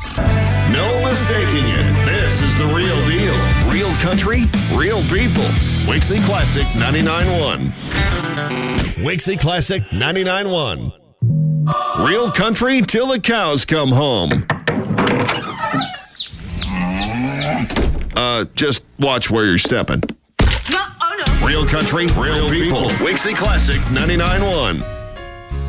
No mistaking it. This is the real deal. Real country, real people. Wixie Classic 99.1. Wixie Classic 99.1. Real country till the cows come home. Just watch where you're stepping. No, oh no. Real country, real people. Wixie Classic 99.1.